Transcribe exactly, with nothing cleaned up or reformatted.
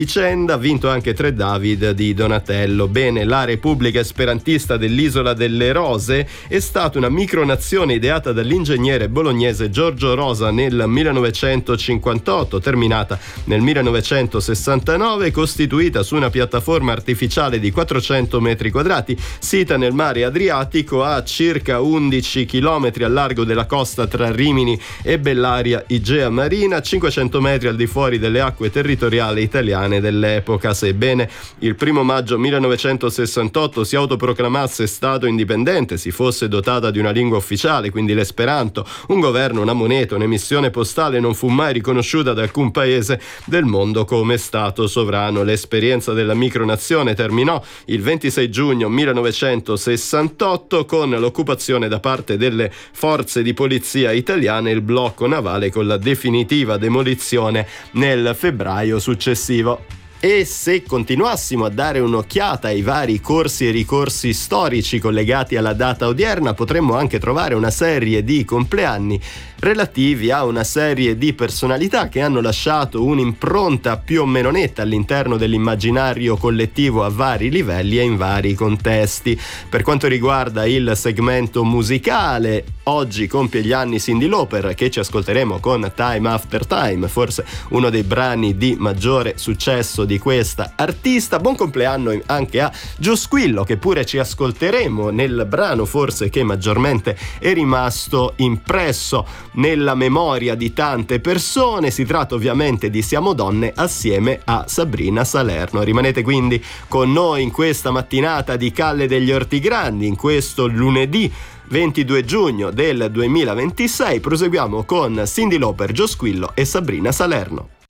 vicenda, ha vinto anche tre David di Donatello. Bene, la Repubblica Esperantista dell'Isola delle Rose è stata una micronazione ideata dall'ingegnere bolognese Giorgio Rosa nel millenovecentocinquantotto, terminata nel millenovecentosessantanove, costituita su una piattaforma artificiale di quattrocento metri quadrati, sita nel mare Adriatico a circa undici chilometri al largo della costa tra Rimini e Bellaria Igea Marina, cinquecento metri al di fuori delle acque territoriali italiane dell'epoca. Sebbene il primo maggio millenovecentosessantotto si autoproclamasse stato indipendente, si fosse dotata di una lingua ufficiale, quindi l'esperanto, un governo, una moneta, un'emissione postale, non fu mai riconosciuta da alcun paese del mondo come stato sovrano. L'esperienza della micronazione terminò il ventisei giugno millenovecentosessantotto con l'occupazione da parte delle forze di polizia italiane e il blocco navale con la definitiva demolizione nel febbraio successivo. E se continuassimo a dare un'occhiata ai vari corsi e ricorsi storici collegati alla data odierna, potremmo anche trovare una serie di compleanni relativi a una serie di personalità che hanno lasciato un'impronta più o meno netta all'interno dell'immaginario collettivo a vari livelli e in vari contesti. Per quanto riguarda il segmento musicale, oggi compie gli anni Cyndi Lauper, che ci ascolteremo con Time After Time, forse uno dei brani di maggiore successo di questa artista. Buon compleanno anche a Giosquillo, che pure ci ascolteremo nel brano forse che maggiormente è rimasto impresso nella memoria di tante persone. Si tratta ovviamente di Siamo Donne assieme a Sabrina Salerno. Rimanete quindi con noi in questa mattinata di Calle degli Ortigrandi, in questo lunedì ventidue giugno del duemilaventisei. Proseguiamo con Cyndi Lauper, Giosquillo e Sabrina Salerno.